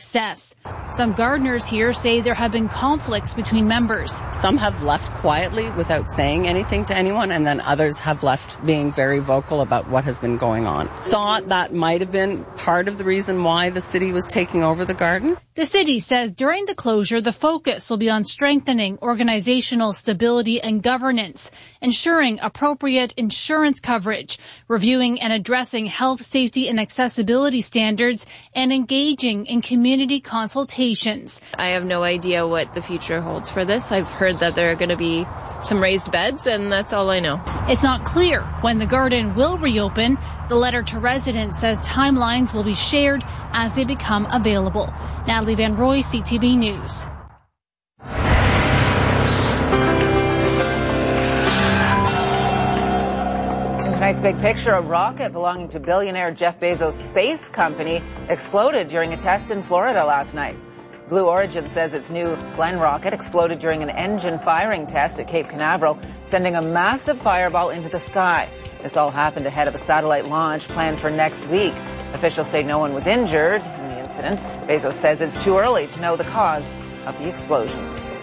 success. Some gardeners here say there have been conflicts between members. Some have left quietly without saying anything to anyone, and then others have left being very vocal about what has been going on. Thought that might have been part of the reason why the city was taking over the garden. The city says during the closure, the focus will be on strengthening organizational stability and governance, ensuring appropriate insurance coverage, reviewing and addressing health, safety, and accessibility standards, and engaging in community consultations. I have no idea what the future holds for this. I've heard that there are going to be some raised beds, and that's all I know. It's not clear when the garden will reopen. The letter to residents says timelines will be shared as they become available. Natalie Van Roy, CTV News. In tonight's Big Picture, a rocket belonging to billionaire Jeff Bezos' space company exploded during a test in Florida last night. Blue Origin says its new Glenn rocket exploded during an engine firing test at Cape Canaveral, sending a massive fireball into the sky. This all happened ahead of a satellite launch planned for next week. Officials say no one was injured in the incident. Bezos says it's too early to know the cause of the explosion.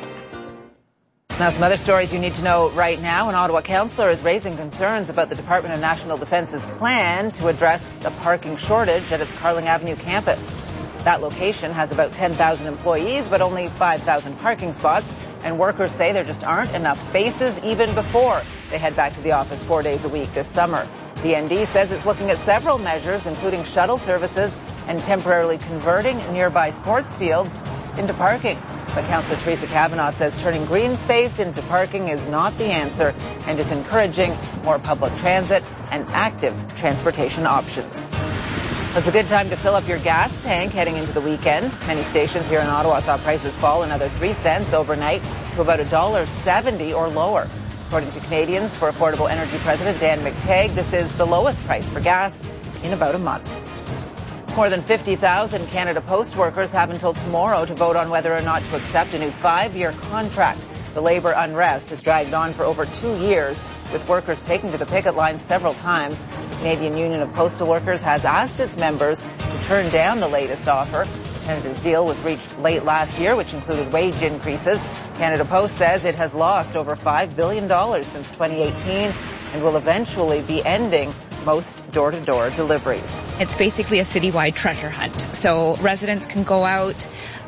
Now, some other stories you need to know right now. An Ottawa councillor is raising concerns about the Department of National Defence's plan to address a parking shortage at its Carling Avenue campus. That location has about 10,000 employees, but only 5,000 parking spots. And workers say there just aren't enough spaces even before they head back to the office 4 days a week this summer. The ND says it's looking at several measures, including shuttle services and temporarily converting nearby sports fields into parking. But Councillor Teresa Kavanagh says turning green space into parking is not the answer and is encouraging more public transit and active transportation options. It's a good time to fill up your gas tank heading into the weekend. Many stations here in Ottawa saw prices fall another 3 cents overnight to about $1.70 or lower. According to Canadians for Affordable Energy President Dan McTagg, this is the lowest price for gas in about a month. More than 50,000 Canada Post workers have until tomorrow to vote on whether or not to accept a new 5-year contract. The labour unrest has dragged on for over 2 years, with workers taking to the picket line several times. The Canadian Union of Postal Workers has asked its members to turn down the latest offer. The tentative deal was reached late last year, which included wage increases. Canada Post says it has lost over $5 billion since 2018 and will eventually be ending most door-to-door deliveries. It's basically a citywide treasure hunt. So residents can go out,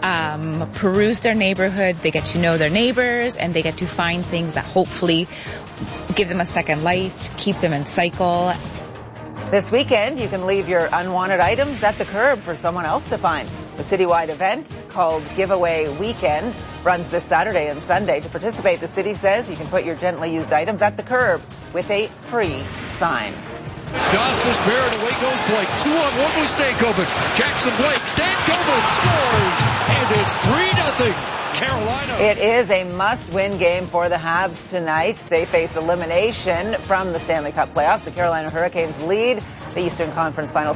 peruse their neighborhood, they get to know their neighbors, and they get to find things that hopefully give them a second life, keep them in cycle. This weekend, you can leave your unwanted items at the curb for someone else to find. The citywide event, called Giveaway Weekend, runs this Saturday and Sunday. To participate, the city says you can put your gently used items at the curb with a free sign. Costas Barrett, away goes Blake. 2-on-1 with Stankovic. Jackson Blake, Stankovic scores, and it's 3-0. Carolina. It is a must-win game for the Habs tonight. They face elimination from the Stanley Cup playoffs. The Carolina Hurricanes lead the Eastern Conference Final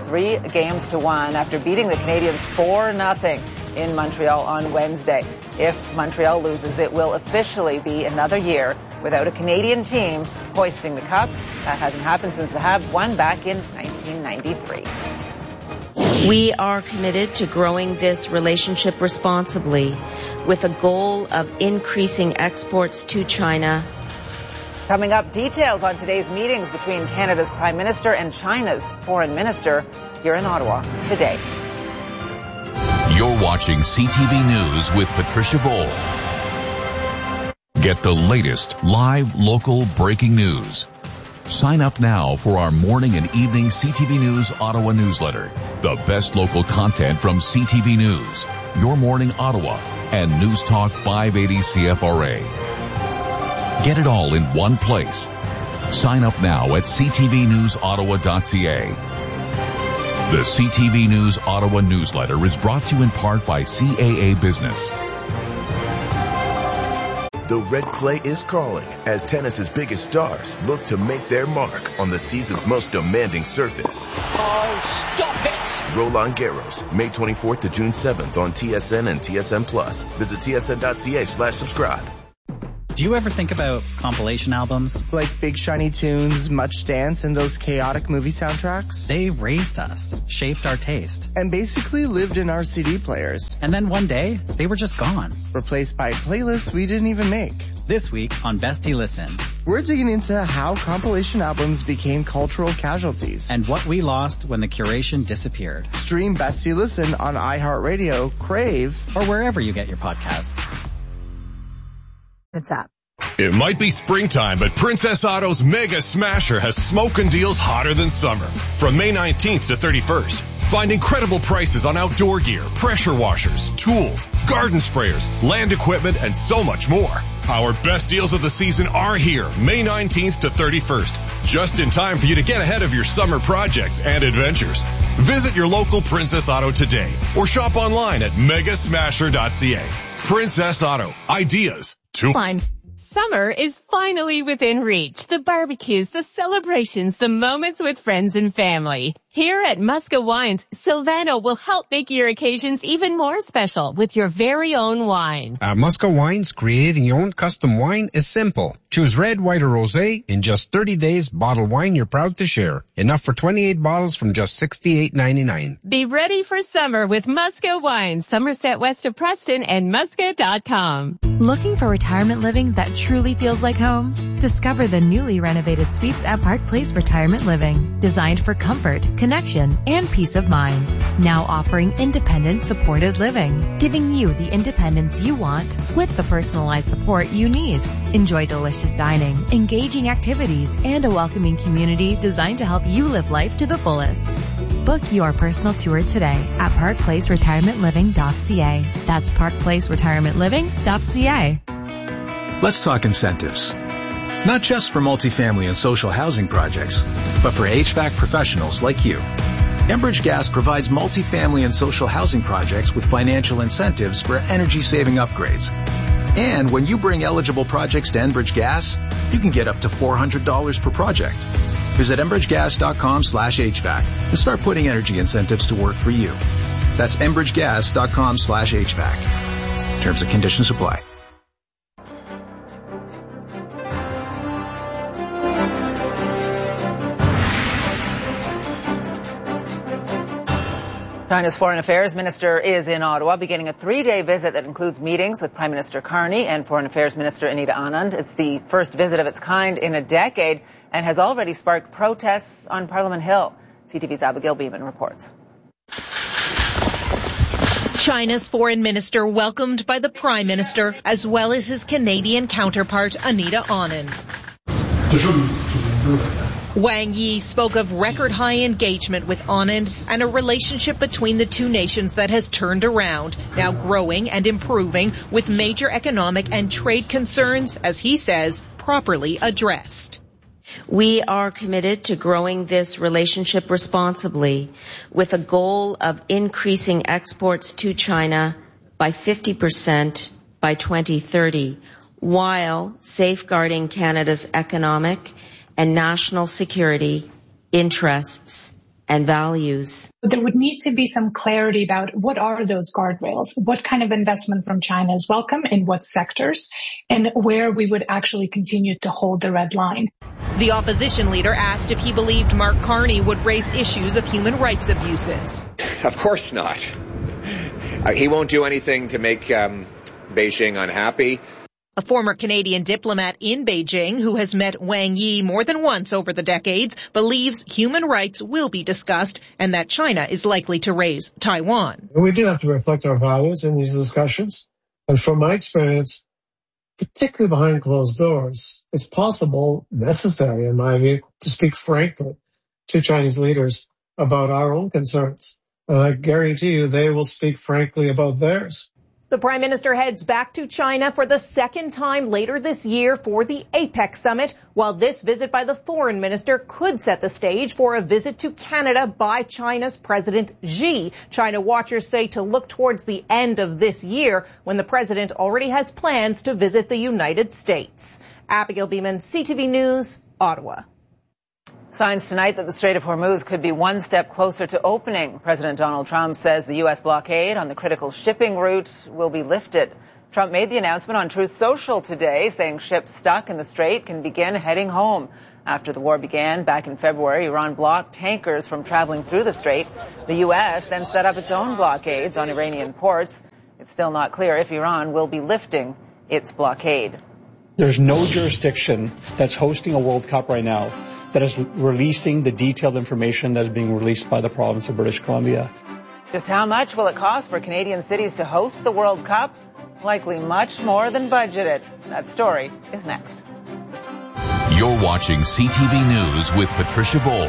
3-1 after beating the Canadiens 4-0 in Montreal on Wednesday. If Montreal loses, it will officially be another year without a Canadian team hoisting the cup. That hasn't happened since the Habs won back in 1993. We are committed to growing this relationship responsibly with a goal of increasing exports to China. Coming up, details on today's meetings between Canada's Prime Minister and China's Foreign Minister here in Ottawa today. You're watching CTV News with Patricia Vole. Get the latest live local breaking news. Sign up now for our morning and evening CTV News Ottawa newsletter. The best local content from CTV News, Your Morning Ottawa, and News Talk 580 CFRA. Get it all in one place. Sign up now at ctvnewsottawa.ca. The CTV News Ottawa newsletter is brought to you in part by CAA Business. The red clay is calling as tennis's biggest stars look to make their mark on the season's most demanding surface. Oh, stop it! Roland Garros, May 24th to June 7th on TSN and TSN Plus. Visit tsn.ca/subscribe. Do you ever think about compilation albums? Like Big Shiny Tunes, Much Dance, and those chaotic movie soundtracks? They raised us, shaped our taste. And basically lived in our CD players. And then one day, they were just gone. Replaced by playlists we didn't even make. This week on Bestie Listen, we're digging into how compilation albums became cultural casualties. And what we lost when the curation disappeared. Stream Bestie Listen on iHeartRadio, Crave, or wherever you get your podcasts. It's up. It might be springtime, but Princess Auto's Mega Smasher has smoking deals hotter than summer. From May 19th to 31st, find incredible prices on outdoor gear, pressure washers, tools, garden sprayers, land equipment, and so much more. Our best deals of the season are here, May 19th to 31st, just in time for you to get ahead of your summer projects and adventures. Visit your local Princess Auto today or shop online at megasmasher.ca. Princess Auto. Ideas to fine. Summer is finally within reach. The barbecues, the celebrations, the moments with friends and family. Here at Musca Wines, Silvano will help make your occasions even more special with your very own wine. At Musca Wines, creating your own custom wine is simple. Choose red, white, or rosé. In just 30 days, bottle wine you're proud to share. Enough for 28 bottles from just $68.99. Be ready for summer with Musca Wines, Somerset West of Preston and Musca.com. Looking for retirement living that truly feels like home? Discover the newly renovated suites at Park Place Retirement Living. Designed for comfort, connection, and peace of mind. Now offering independent supported living, giving you the independence you want with the personalized support you need. Enjoy delicious dining, engaging activities, and a welcoming community designed to help you live life to the fullest. Book your personal tour today at parkplaceretirementliving.ca. That's parkplaceretirementliving.ca. Let's talk incentives. Not just for multifamily and social housing projects, but for HVAC professionals like you. Enbridge Gas provides multifamily and social housing projects with financial incentives for energy-saving upgrades. And when you bring eligible projects to Enbridge Gas, you can get up to $400 per project. Visit enbridgegas.com/HVAC and start putting energy incentives to work for you. That's enbridgegas.com/HVAC. Terms and conditions apply. China's Foreign Affairs Minister is in Ottawa, beginning a 3-day visit that includes meetings with Prime Minister Carney and Foreign Affairs Minister Anita Anand. It's the first visit of its kind in a decade and has already sparked protests on Parliament Hill. CTV's Abigail Beeman reports. China's foreign minister welcomed by the Prime Minister as well as his Canadian counterpart Anita Anand. Wang Yi spoke of record-high engagement with Anand and a relationship between the two nations that has turned around, now growing and improving with major economic and trade concerns, as he says, properly addressed. We are committed to growing this relationship responsibly with a goal of increasing exports to China by 50% by 2030, while safeguarding Canada's economic and national security, interests, and values. There would need to be some clarity about what are those guardrails, what kind of investment from China is welcome, in what sectors, and where we would actually continue to hold the red line. The opposition leader asked if he believed Mark Carney would raise issues of human rights abuses. Of course not. He won't do anything to make Beijing unhappy. A former Canadian diplomat in Beijing who has met Wang Yi more than once over the decades believes human rights will be discussed and that China is likely to raise Taiwan. We do have to reflect our values in these discussions. And from my experience, particularly behind closed doors, it's possible, necessary in my view, to speak frankly to Chinese leaders about our own concerns. And I guarantee you they will speak frankly about theirs. The Prime Minister heads back to China for the second time later this year for the APEC summit, while this visit by the Foreign Minister could set the stage for a visit to Canada by China's President Xi. China watchers say to look towards the end of this year when the president already has plans to visit the United States. Abigail Beeman, CTV News, Ottawa. Signs tonight that the Strait of Hormuz could be one step closer to opening. President Donald Trump says the U.S. blockade on the critical shipping route will be lifted. Trump made the announcement on Truth Social today, saying ships stuck in the strait can begin heading home. After the war began back in February, Iran blocked tankers from traveling through the strait. The U.S. then set up its own blockades on Iranian ports. It's still not clear if Iran will be lifting its blockade. There's no jurisdiction that's hosting a World Cup right now that is releasing the detailed information that is being released by the province of British Columbia. Just how much will it cost for Canadian cities to host the World Cup? Likely much more than budgeted. That story is next. You're watching CTV News with Patricia Bowl.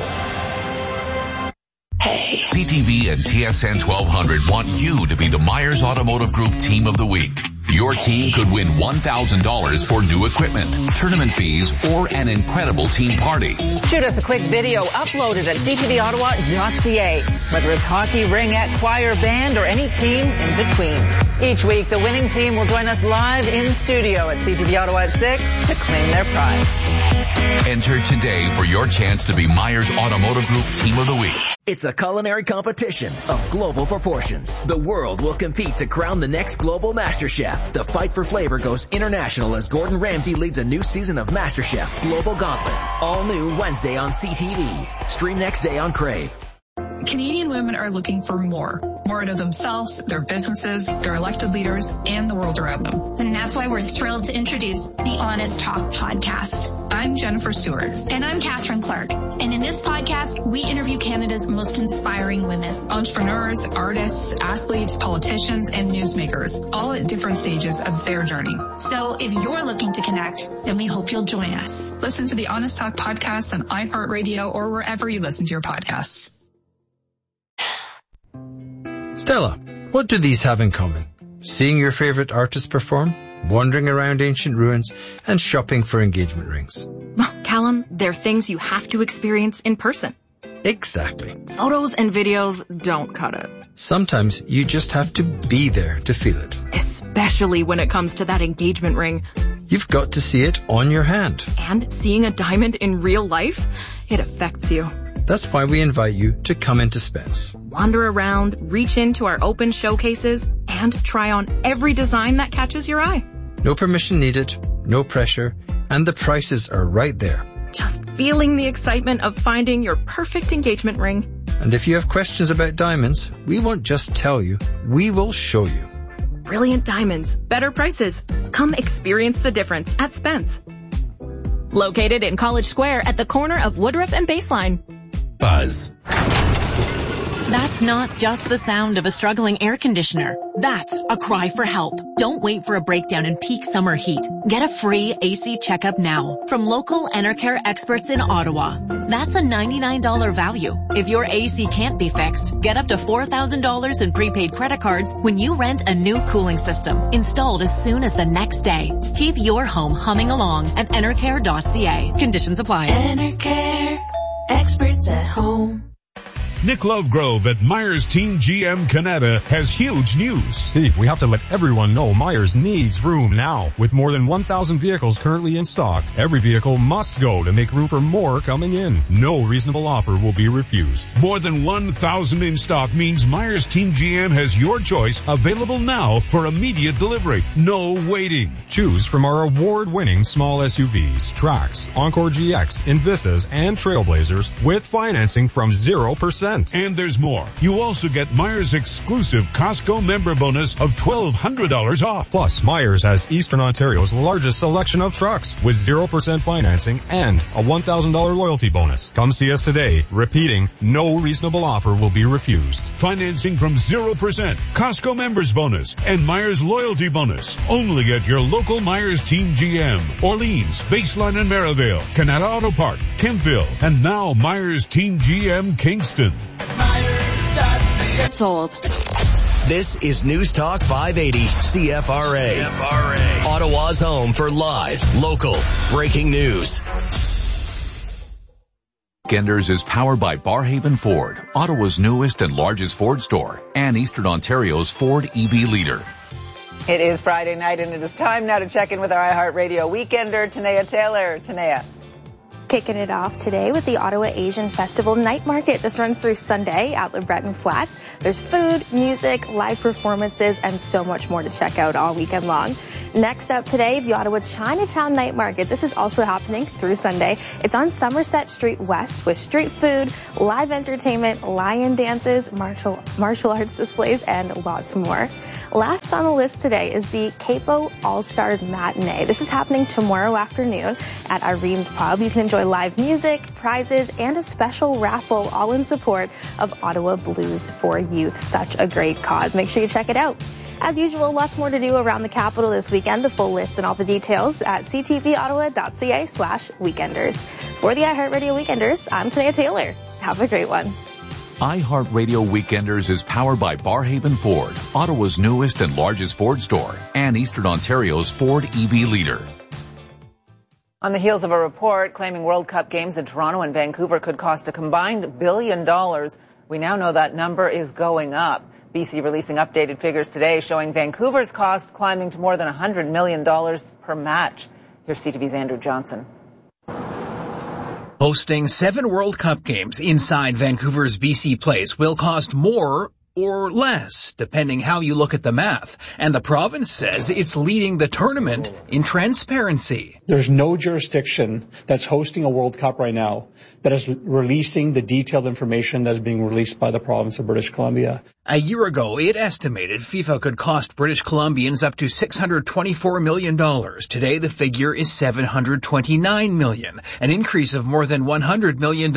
Hey. CTV and TSN 1200 want you to be the Myers Automotive Group Team of the Week. Your team could win $1,000 for new equipment, tournament fees, or an incredible team party. Shoot us a quick video uploaded at ctvottawa.ca. Whether it's hockey, ringette, choir, band, or any team in between. Each week, the winning team will join us live in studio at CTV Ottawa at 6 to claim their prize. Enter today for your chance to be Myers Automotive Group Team of the Week. It's a culinary competition of global proportions. The world will compete to crown the next global master chef. The fight for flavor goes international as Gordon Ramsay leads a new season of MasterChef Global Gauntlet. All new Wednesday on CTV. Stream next day on Crave. Canadian women are looking for more out of themselves, their businesses, their elected leaders, and the world around them. And that's why we're thrilled to introduce the Honest Talk podcast. I'm Jennifer Stewart. And I'm Catherine Clark. And in this podcast, we interview Canada's most inspiring women. Entrepreneurs, artists, athletes, politicians, and newsmakers, all at different stages of their journey. So if you're looking to connect, then we hope you'll join us. Listen to the Honest Talk podcast on iHeartRadio or wherever you listen to your podcasts. Stella, what do these have in common? Seeing your favorite artist perform, wandering around ancient ruins, and shopping for engagement rings. Callum, they're things you have to experience in person. Exactly. Photos and videos don't cut it. Sometimes you just have to be there to feel it. Especially when it comes to that engagement ring. You've got to see it on your hand. And seeing a diamond in real life, it affects you. That's why we invite you to come into Spence. Wander around, reach into our open showcases, and try on every design that catches your eye. No permission needed, no pressure, and the prices are right there. Just feeling the excitement of finding your perfect engagement ring. And if you have questions about diamonds, we won't just tell you, we will show you. Brilliant diamonds, better prices. Come experience the difference at Spence. Located in College Square at the corner of Woodruff and Baseline. Buzz. That's not just the sound of a struggling air conditioner. That's a cry for help. Don't wait for a breakdown in peak summer heat. Get a free AC checkup now from local Enercare experts in Ottawa. That's a $99 value. If your AC can't be fixed, get up to $4,000 in prepaid credit cards when you rent a new cooling system installed as soon as the next day. Keep your home humming along at enercare.ca. Conditions apply. Enercare, experts at home. Nick Lovegrove at Myers Team GM Canada has huge news. Steve, we have to let everyone know Myers needs room now. With more than 1,000 vehicles currently in stock, every vehicle must go to make room for more coming in. No reasonable offer will be refused. More than 1,000 in stock means Myers Team GM has your choice available now for immediate delivery. No waiting. Choose from our award-winning small SUVs, Trax, Encore GX, Invistas, and Trailblazers with financing from 0%. And there's more. You also get Myers' exclusive Costco member bonus of $1,200 off. Plus, Myers has Eastern Ontario's largest selection of trucks with 0% financing and a $1,000 loyalty bonus. Come see us today. Repeating, no reasonable offer will be refused. Financing from 0%, Costco members bonus, and Myers loyalty bonus. Only at your local Myers Team GM, Orleans, Baseline and Merivale, Canada Auto Park, Kempville, and now Myers Team GM Kingston. Sold. This is News Talk 580 CFRA. Ottawa's home for live, local, breaking news. Genders is powered by Barhaven Ford, Ottawa's newest and largest Ford store, and Eastern Ontario's Ford EV leader. It is Friday night, and it is time now to check in with our iHeartRadio Weekender, Tanea Taylor. Tanea. Kicking it off today with the Ottawa Asian Festival Night Market. This runs through Sunday at LeBreton Flats. There's food, music, live performances, and so much more to check out all weekend long. Next up today, the Ottawa Chinatown Night Market. This is also happening through Sunday. It's on Somerset Street West with street food, live entertainment, lion dances, martial arts displays, and lots more. Last on the list today is the Capo All-Stars Matinee. This is happening tomorrow afternoon at Irene's Pub. You can enjoy live music, prizes, and a special raffle, all in support of Ottawa Blues for Youth. Such a great cause. Make sure you check it out. As usual, lots more to do around the capital this weekend. The full list and all the details at ctvottawa.ca/weekenders. For the iHeartRadio Weekenders, I'm Tania Taylor. Have a great one. iHeartRadio Weekenders is powered by Barhaven Ford, Ottawa's newest and largest Ford store, and Eastern Ontario's Ford EV leader. On the heels of a report claiming World Cup games in Toronto and Vancouver could cost a combined $1 billion, we now know that number is going up. BC releasing updated figures today showing Vancouver's cost climbing to more than $100 million per match. Here's CTV's Andrew Johnson. Hosting 7 World Cup games inside Vancouver's BC Place will cost more or less, depending how you look at the math. And the province says it's leading the tournament in transparency. There's no jurisdiction that's hosting a World Cup right now that is releasing the detailed information that's being released by the province of British Columbia. A year ago, it estimated FIFA could cost British Columbians up to $624 million. Today, the figure is $729 million, an increase of more than $100 million.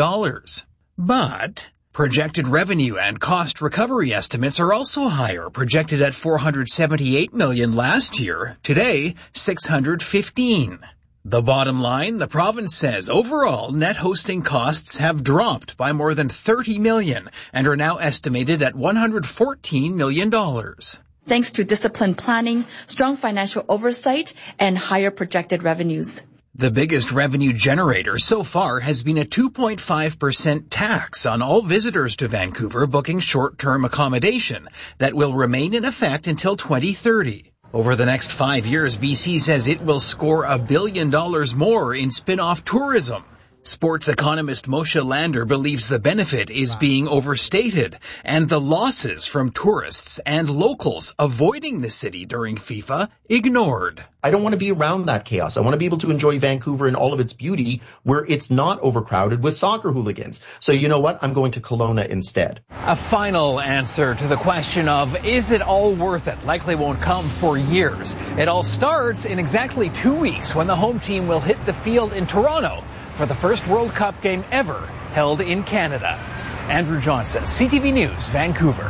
But projected revenue and cost recovery estimates are also higher, projected at $478 million last year. Today, $615. The bottom line, the province says overall net hosting costs have dropped by more than $30 million and are now estimated at $114 million. Thanks to disciplined planning, strong financial oversight, and higher projected revenues. The biggest revenue generator so far has been a 2.5% tax on all visitors to Vancouver booking short-term accommodation that will remain in effect until 2030. Over the next 5 years, BC says it will score $1 billion more in spin-off tourism. Sports economist Moshe Lander believes the benefit is being overstated and the losses from tourists and locals avoiding the city during FIFA ignored. I don't want to be around that chaos. I want to be able to enjoy Vancouver in all of its beauty where it's not overcrowded with soccer hooligans. So you know what? I'm going to Kelowna instead. A final answer to the question of, is it all worth it? Likely won't come for years. It all starts in exactly 2 weeks when the home team will hit the field in Toronto for the first World Cup game ever held in Canada. Andrew Johnson, CTV News, Vancouver.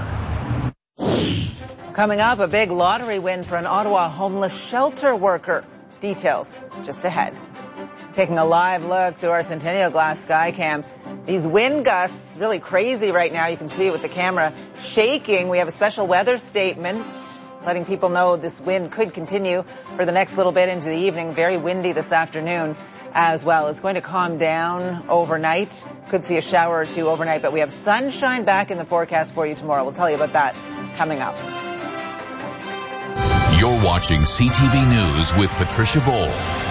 Coming up, a big lottery win for an Ottawa homeless shelter worker. Details just ahead. Taking a live look through our Centennial Glass Skycam. These wind gusts, really crazy right now. You can see it with the camera shaking. We have a special weather statement letting people know this wind could continue for the next little bit into the evening. Very windy this afternoon as well. It's going to calm down overnight. Could see a shower or two overnight, but we have sunshine back in the forecast for you tomorrow. We'll tell you about that coming up. You're watching CTV News with Patricia Bowl.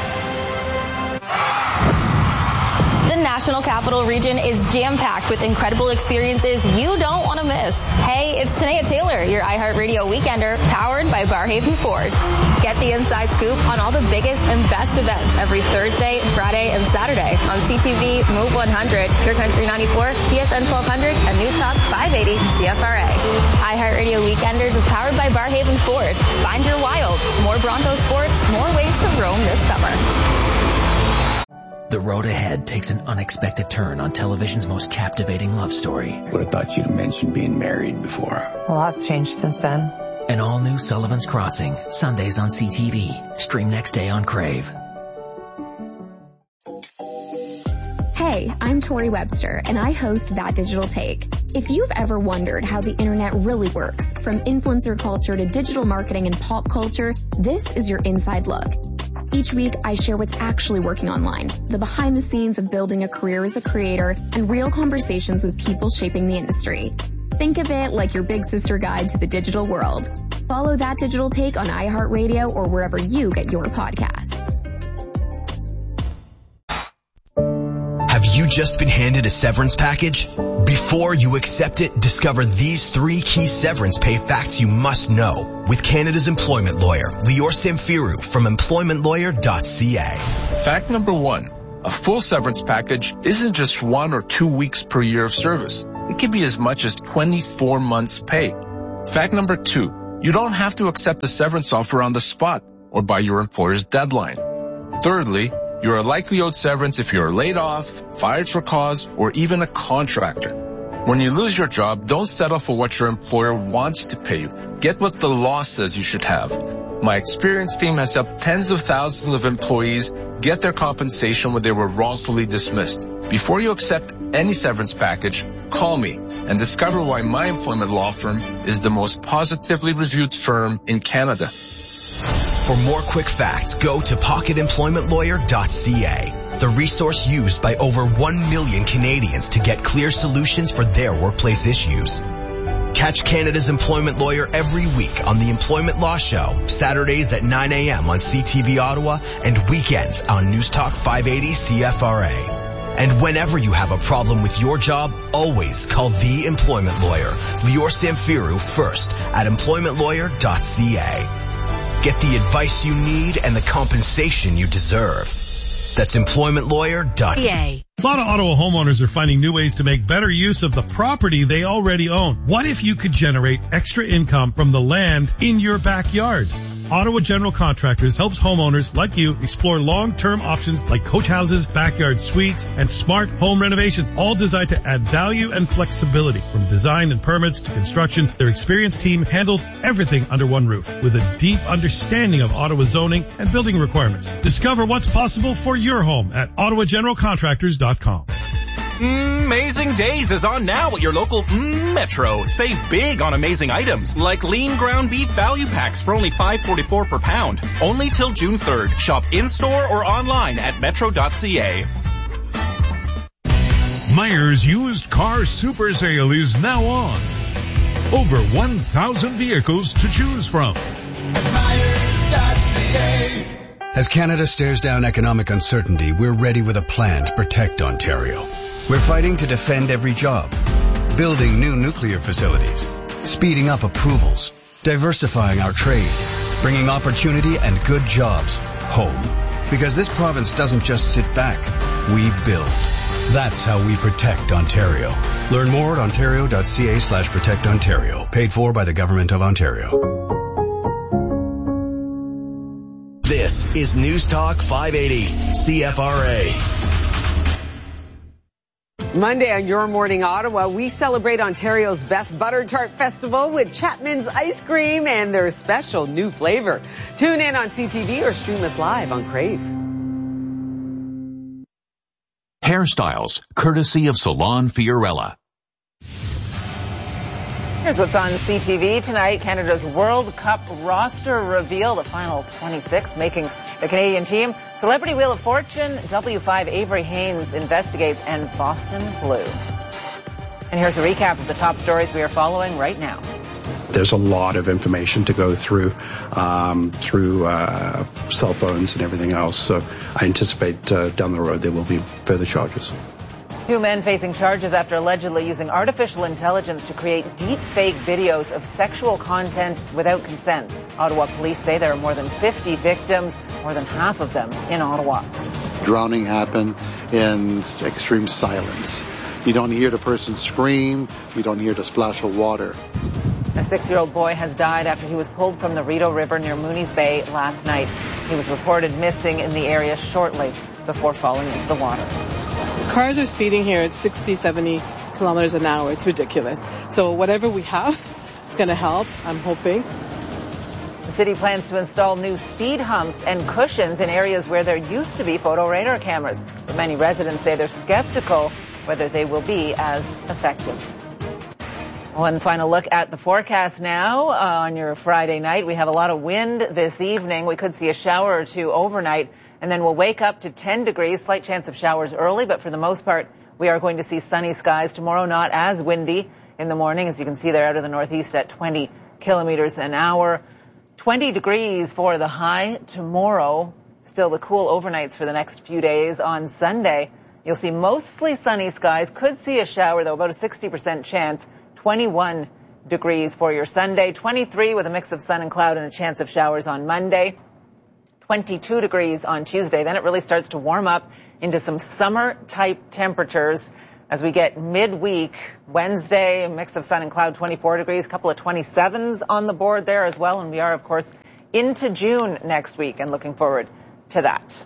The National Capital Region is jam-packed with incredible experiences you don't want to miss. Hey, it's Tania Taylor, your iHeartRadio Weekender, powered by Barhaven Ford. Get the inside scoop on all the biggest and best events every Thursday, Friday, and Saturday on CTV, Move 100, Pure Country 94, TSN 1200, and News Talk 580 CFRA. iHeartRadio Weekenders is powered by Barhaven Ford. Find your wild. More Bronco sports, more ways to roam this summer. The road ahead takes an unexpected turn on television's most captivating love story. Would have thought you'd mentioned being married before. A lot's changed since then. An all-new Sullivan's Crossing, Sundays on CTV. Stream next day on Crave. Hey, I'm Tori Webster, and I host That Digital Take. If you've ever wondered how the internet really works, from influencer culture to digital marketing and pop culture, this is your inside look. Each week, I share what's actually working online, the behind the scenes of building a career as a creator, and real conversations with people shaping the industry. Think of it like your big sister guide to the digital world. Follow That Digital Take on iHeartRadio or wherever you get your podcasts. just been handed a severance package? Before you accept it, discover these 3 key severance pay facts you must know with Canada's employment lawyer, Lior Samfiru from employmentlawyer.ca. Fact number 1. A full severance package isn't just 1 or 2 weeks per year of service. It can be as much as 24 months' pay. Fact number 2. You don't have to accept the severance offer on the spot or by your employer's deadline. Thirdly, you are likely owed severance if you are laid off, fired for cause, or even a contractor. When you lose your job, don't settle for what your employer wants to pay you. Get what the law says you should have. My experienced team has helped tens of thousands of employees get their compensation when they were wrongfully dismissed. Before you accept any severance package, call me and discover why my employment law firm is the most positively reviewed firm in Canada. For more quick facts, go to pocketemploymentlawyer.ca, the resource used by over 1 million Canadians to get clear solutions for their workplace issues. Catch Canada's Employment Lawyer every week on the Employment Law Show, Saturdays at 9 a.m. on CTV Ottawa and weekends on News Talk 580 CFRA. And whenever you have a problem with your job, always call the Employment Lawyer, Lior Samfiru, first at employmentlawyer.ca. Get the advice you need and the compensation you deserve. That's employmentlawyer.ca. A lot of Ottawa homeowners are finding new ways to make better use of the property they already own. What if you could generate extra income from the land in your backyard? Ottawa General Contractors helps homeowners like you explore long-term options like coach houses, backyard suites, and smart home renovations, all designed to add value and flexibility. From design and permits to construction, their experienced team handles everything under one roof with a deep understanding of Ottawa zoning and building requirements. Discover what's possible for your home at ottawageneralcontractors.com. Amazing Days is on now at your local Metro. Save big on amazing items like lean ground beef value packs for only $5.44 per pound. Only till June 3rd. Shop in-store or online at metro.ca. Myers Used Car Super Sale is now on. Over 1,000 vehicles to choose from. As Canada stares down economic uncertainty, we're ready with a plan to protect Ontario. We're fighting to defend every job, building new nuclear facilities, speeding up approvals, diversifying our trade, bringing opportunity and good jobs home. Because this province doesn't just sit back, we build. That's how we protect Ontario. Learn more at ontario.ca/protectontario. Paid for by the Government of Ontario. This is News Talk 580 CFRA. Monday on Your Morning Ottawa, we celebrate Ontario's best butter tart festival with Chapman's Ice Cream and their special new flavor. Tune in on CTV or stream us live on Crave. Hairstyles, courtesy of Salon Fiorella. Here's what's on CTV tonight. Canada's World Cup roster reveal, the final 26 making the Canadian team. Celebrity Wheel of Fortune, W5 Avery Haynes investigates, and Boston Blue. And here's a recap of the top stories we are following right now. There's a lot of information to go through cell phones and everything else. So I anticipate down the road there will be further charges. 2 men facing charges after allegedly using artificial intelligence to create deep-fake videos of sexual content without consent. Ottawa police say there are more than 50 victims, more than half of them in Ottawa. Drowning happened in extreme silence. You don't hear the person scream. You don't hear the splash of water. A 6-year-old boy has died after he was pulled from the Rideau River near Mooney's Bay last night. He was reported missing in the area shortly before falling into the water. Cars are speeding here at 60, 70 kilometers an hour. It's ridiculous. So whatever we have is going to help, I'm hoping. The city plans to install new speed humps and cushions in areas where there used to be photo radar cameras. But many residents say they're skeptical whether they will be as effective. One final look at the forecast now on your Friday night. We have a lot of wind this evening. We could see a shower or two overnight, and then we'll wake up to 10 degrees, slight chance of showers early, but for the most part, we are going to see sunny skies tomorrow, not as windy in the morning. As you can see, they're out of the northeast at 20 kilometers an hour. 20 degrees for the high tomorrow. Still the cool overnights for the next few days. On Sunday, You'll see mostly sunny skies. Could see a shower, though, about a 60% chance. 21 degrees for your Sunday. 23 with a mix of sun and cloud and a chance of showers on Monday. 22 degrees on Tuesday. Then it really starts to warm up into some summer-type temperatures as we get midweek. Wednesday, a mix of sun and cloud, 24 degrees. A couple of 27s on the board there as well. And we are, of course, into June next week and looking forward to that.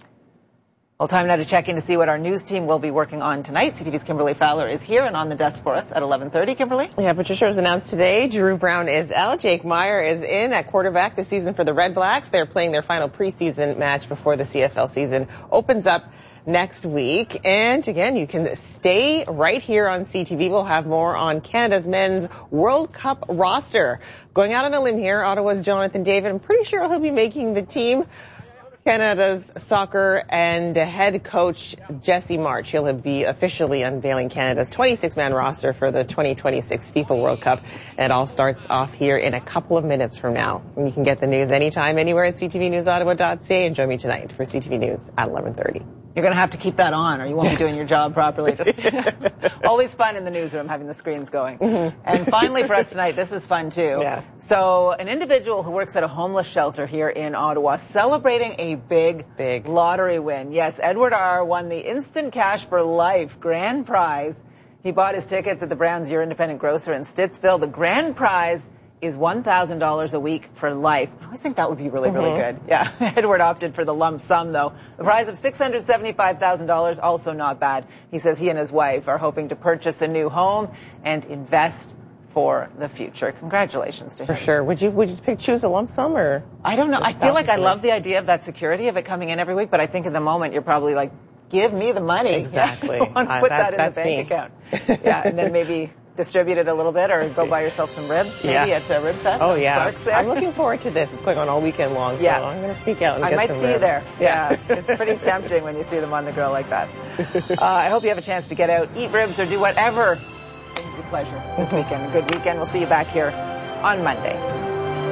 Well, time now to check in to see what our news team will be working on tonight. CTV's Kimberly Fowler is here and on the desk for us at 11:30. Kimberly? Yeah, Patricia was announced today. Drew Brown is out. Jake Meyer is in at quarterback this season for the Red Blacks. They're playing their final preseason match before the CFL season opens up next week. And again, you can stay right here on CTV. We'll have more on Canada's men's World Cup roster. Going out on a limb here, Ottawa's Jonathan David. I'm pretty sure he'll be making the team. Canada's soccer and head coach Jesse March. He'll be officially unveiling Canada's 26-man roster for the 2026 FIFA World Cup. And it all starts off here in a couple of minutes from now. And you can get the news anytime, anywhere at ctvnewsottawa.ca and join me tonight for CTV News at 11:30. You're going to have to keep that on or you won't be doing your job properly. Just always fun in the newsroom having the screens going. Mm-hmm. And finally for us tonight, this is fun too. Yeah. So an individual who works at a homeless shelter here in Ottawa celebrating a big lottery win. Yes, Edward R. won the Instant Cash for Life grand prize. He bought his tickets at the Browns Your Independent Grocer in Stittsville. The grand prize is $1,000 a week for life. I always think that would be really good. Yeah. Edward opted for the lump sum, though. The prize of $675,000, also not bad. He says he and his wife are hoping to purchase a new home and invest for the future. Congratulations to him. For sure. Would you choose a lump sum or? I don't know. I feel like I love the idea of that security of it coming in every week, but I think in the moment you're probably like, give me the money. Exactly. You want to put that in the bank account. Yeah, and then maybe distribute it a little bit or go buy yourself some ribs maybe at Rib Fest. Oh, yeah. Sparks there. I'm looking forward to this. It's going on all weekend long, so I'm going to sneak out and I get might some see ribs. you there. Yeah. It's pretty tempting when you see them on the grill like that. I hope you have a chance to get out, eat ribs, or do whatever brings you pleasure this weekend. A good weekend. We'll see you back here on Monday.